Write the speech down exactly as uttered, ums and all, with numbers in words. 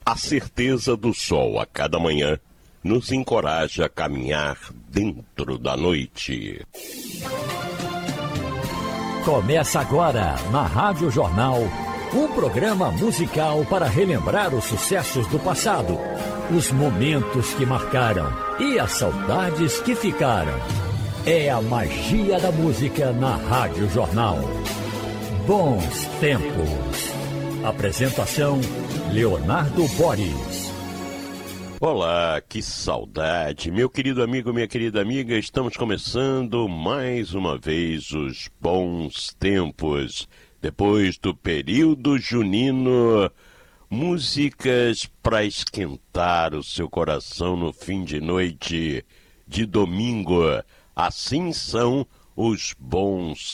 A certeza do sol a cada manhã nos encoraja a caminhar dentro da noite. Começa agora, na Rádio Jornal, um programa musical para relembrar os sucessos do passado, os momentos que marcaram e as saudades que ficaram. É a magia da música na Rádio Jornal. Bons tempos. Apresentação, Leonardo Boris. Olá, que saudade, meu querido amigo, minha querida amiga, estamos começando mais uma vez os bons tempos. Depois do período junino, músicas para esquentar o seu coração no fim de noite de domingo. Assim são os bons